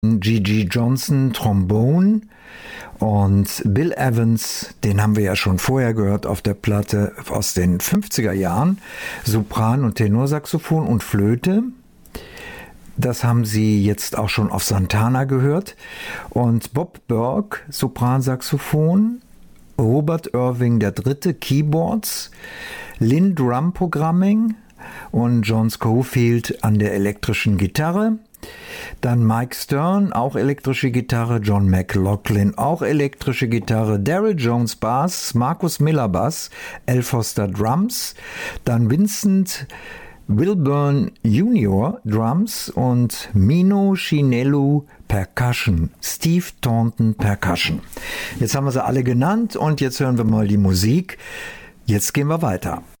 Gigi Johnson, Trombone. Und Bill Evans, den haben wir ja schon vorher gehört auf der Platte aus den 50er Jahren, Sopran- und Tenorsaxophon und Flöte. Das haben Sie jetzt auch schon auf Santana gehört. Und Bob Burke, Sopransaxophon, Robert Irving III, Keyboards, Lynn Drum Programming und John Scofield an der elektrischen Gitarre. Dann Mike Stern, auch elektrische Gitarre, John McLaughlin, auch elektrische Gitarre, Daryl Jones Bass, Marcus Miller Bass, Al Foster Drums, dann Vincent Wilburn Jr. Drums und Mino Chinello Percussion, Steve Taunton Percussion. Jetzt haben wir sie alle genannt und jetzt hören wir mal die Musik. Jetzt gehen wir weiter.